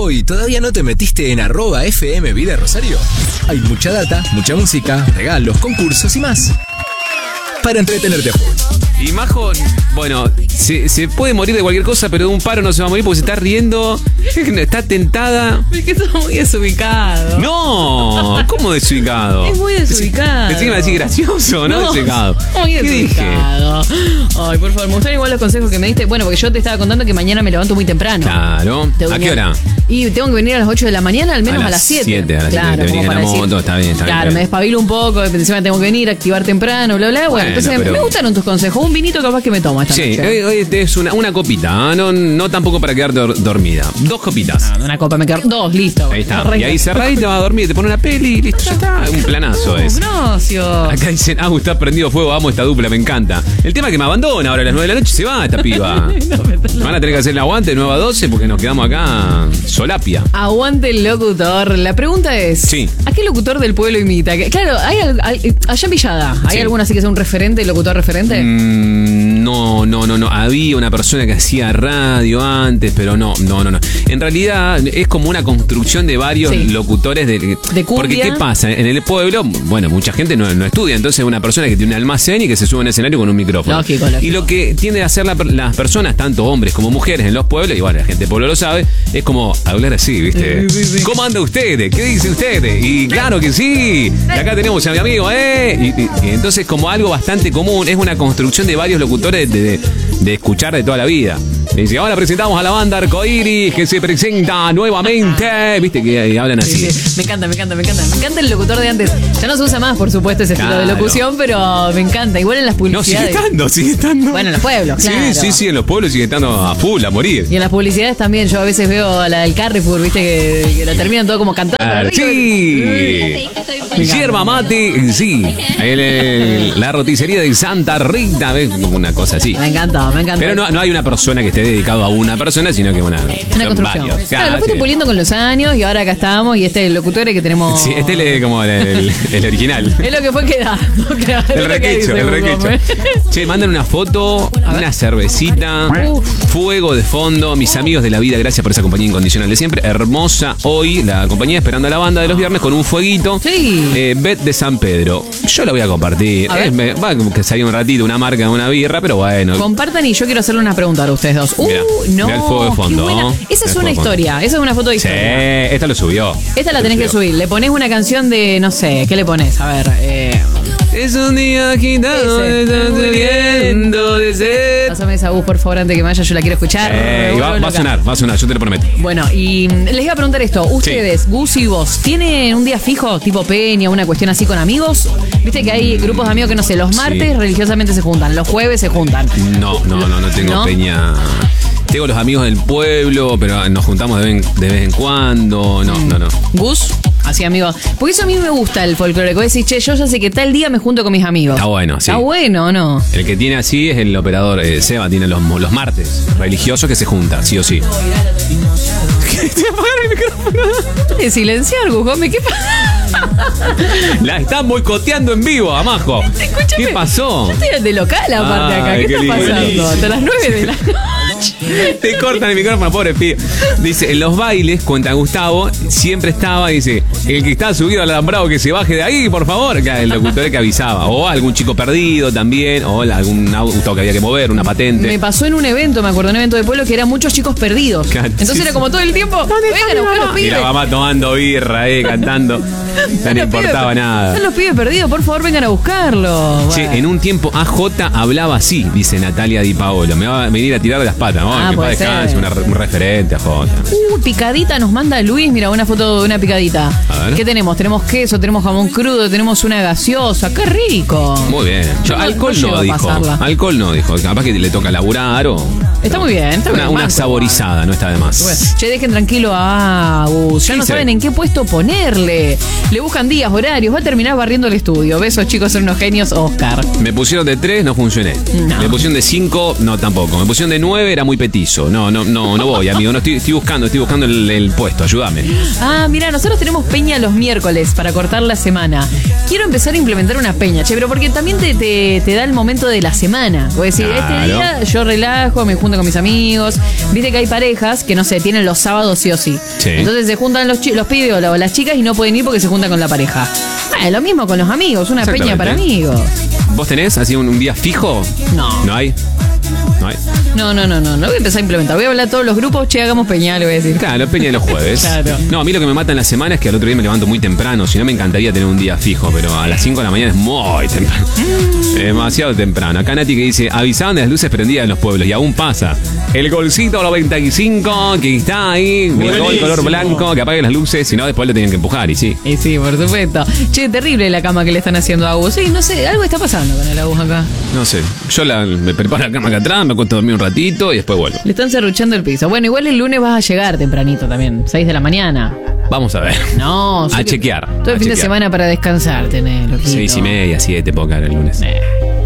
Hoy todavía no te metiste en @FM Vida Rosario. Hay mucha data, mucha música, regalos, concursos y más para entretenerte a full. Y Majo, bueno, se puede morir de cualquier cosa, pero de un paro no se va a morir porque se está riendo, está tentada. Es que está muy desubicado. No, ¿cómo desubicado? Es muy desubicado. Pensé que me iba a decir gracioso, no desubicado. Muy ¿Qué desubicado. Ay, por favor, me gustaron igual los consejos que me diste. Bueno, porque yo te estaba contando que mañana me levanto muy temprano. Claro. ¿A qué hora? Y tengo que venir a las 8 de la mañana, al menos a las 7. 7, a las 7. Claro, Te venís en la moto, está bien. Claro, me despabilo un poco, encima tengo que venir, activar temprano, bla, bla. Bueno, entonces pero... me gustaron tus consejos. Un vinito capaz que me tomo esta noche. Hoy es una copita, no tampoco para quedarte dormida. 2 copitas. Una copa me quedo. 2, listo. Ahí está. Y ahí cerrás y te vas a dormir, te pone una peli y listo, ya está. Un planazo es. Gracias. Acá dicen, está prendido fuego, amo esta dupla, me encanta. El tema es que me abandona ahora a las 9 de la noche, se va esta piba. Van a tener que hacer el aguante 9 a 12 porque nos quedamos acá solapia. Aguante el locutor. La pregunta es, sí, ¿a qué locutor del pueblo imita? Claro, allá en Villada, ¿hay alguno así que sea un referente, locutor referente? No. Había una persona que hacía radio antes, pero no. En realidad es como una construcción de varios locutores de cumbia. Porque ¿qué pasa? En el pueblo, bueno, mucha gente no estudia, entonces es una persona que tiene un almacén y que se sube a un escenario con un micrófono. Lógico. Y lo que tiende a hacer las personas, tanto hombres como mujeres en los pueblos, y bueno, la gente del pueblo lo sabe, es como hablar así, ¿viste? ¿Cómo anda usted? ¿Qué dice usted? Y claro que sí. Y acá tenemos a mi amigo, Y entonces como algo bastante común, es una construcción de varios locutores de escuchar de toda la vida. Me dice, ahora presentamos a la banda Arcoiris, que se presenta nuevamente. Viste que hablan así. Sí. Me encanta. Me encanta el locutor de antes. Ya no se usa más, por supuesto, ese estilo de locución, pero me encanta. Igual en las publicidades. No, sigue estando. Bueno, en los pueblos, claro. Sí, en los pueblos sigue estando a full, a morir. Y en las publicidades también. Yo a veces veo a la del Carrefour, viste, que la terminan todo como cantando. Sí. Yerba mate, sí. La roticería de Santa Rita, ¿ves? Una cosa así. Me encanta. Pero no hay una persona que esté dedicado a una persona, sino que una construcción. Varios. Claro, lo fuiste puliendo con los años y ahora acá estamos y este es el locutor que tenemos. Sí, es como el original. Es lo que fue quedando. Claro, el requecho. Che, mandan una foto, una cervecita, fuego de fondo. Mis amigos de la vida, gracias por esa compañía incondicional de siempre. Hermosa hoy, la compañía esperando a la banda de los viernes con un fueguito. Sí. Bet de San Pedro. Yo la voy a compartir. Va que salió un ratito una marca de una birra, pero bueno. Compartan y yo quiero hacerle una pregunta a ustedes dos. Mirá el fuego de fondo. Esa es una historia. Esa es una foto de historia. Sí, esta lo subió. Esta la tenés que subir. Le pones una canción de, no sé, ¿qué le pones? A ver, es un día agitado de tanto viento de sed. Pásame esa voz, por favor, antes que me vaya, yo la quiero escuchar. Va a sonar, yo te lo prometo. Bueno, y les iba a preguntar esto. Ustedes, Gus y vos, ¿tienen un día fijo, tipo peña, una cuestión así con amigos? Viste que hay grupos de amigos que, no sé, los martes religiosamente se juntan, los jueves se juntan. No tengo peña. Tengo los amigos del pueblo, pero nos juntamos de vez en cuando. No. ¿Gus? Así, amigos. Porque eso a mí me gusta el folclore. Vos decís, yo ya sé que tal día me junto con mis amigos. Está bueno, sí. Está bueno, ¿o no? El que tiene así es el operador Seba, tiene los martes religiosos que se juntan, sí o sí. Te apagaron el micrófono. De silenciar, Gus, ¿qué pasa? La están boicoteando en vivo, Amajo. ¿Qué pasó? Yo estoy de local aparte acá. ¿Qué está pasando? Hasta las 9 de la noche. Te cortan el micrófono, pobre pibe. Dice, en los bailes, cuenta Gustavo, siempre estaba, dice, el que está subido al alambrado que se baje de ahí, por favor. El locutor que avisaba. O algún chico perdido también, o algún auto que había que mover, una patente. Me pasó en un evento, me acuerdo, un evento de pueblo que eran muchos chicos perdidos. Claro, entonces era como todo el tiempo, vengan a buscar los pibes. Y la mamá tomando birra, cantando. No le importaba nada. Están los pibes perdidos, por favor, vengan a buscarlo. Che, en un tiempo AJ hablaba así, dice Natalia Di Paolo. Me va a venir a tirar de las patas. Que para descanse, un referente AJ. Picadita nos manda Luis, mira, una foto de una picadita. A ver. ¿Qué tenemos? Tenemos queso, tenemos jamón crudo, tenemos una gaseosa. ¡Qué rico! Muy bien. Alcohol no dijo. Capaz que le toca laburar o... Está muy bien. Está una saborizada, no está de más. Che, dejen tranquilo a Gus. Ya no saben en qué puesto ponerle. Le buscan días, horarios. Va a terminar barriendo el estudio. Besos, chicos, son unos genios. Oscar. Me pusieron de 3, no funcioné. No. Me pusieron de 5, no, tampoco. Me pusieron de 9, era muy petizo. No voy, amigo. No estoy buscando el puesto. Ayúdame. Mira, nosotros tenemos peña los miércoles para cortar la semana. Quiero empezar a implementar una peña, che, pero porque también te da el momento de la semana. Voy a decir, este día yo relajo, me junto junte con mis amigos. Viste que hay parejas que, no sé, tienen los sábados sí o sí. Entonces se juntan los pibes o las chicas y no pueden ir porque se juntan con la pareja. Lo mismo con los amigos, una peña para amigos. ¿Vos tenés así un día fijo? No. ¿No hay? No. Lo voy a empezar a implementar. Voy a hablar a todos los grupos, hagamos peña, le voy a decir. Claro, peña de los jueves. Claro. No, a mí lo que me mata en la semana es que al otro día me levanto muy temprano. Si no, me encantaría tener un día fijo, pero a las 5 de la mañana es muy temprano. Demasiado temprano. Acá Nati que dice, avisaban de las luces prendidas en los pueblos y aún pasa. El golcito 95 que está ahí, el gol color blanco, que apague las luces, si no después lo tienen que empujar y sí. Y sí, por supuesto. Che, terrible la cama que le están haciendo a Agus. Sí, no sé, algo está pasando con el Agus acá. No sé, yo me preparo la cama acá atrás, me acuesto a dormir un ratito y después vuelvo. Le están serruchando el piso. Bueno, igual el lunes vas a llegar tempranito también, 6 de la mañana. Vamos a ver. No, a chequear. Todo el fin de semana para descansar tenés, loquito. 6:30, 7 puedo caer el lunes.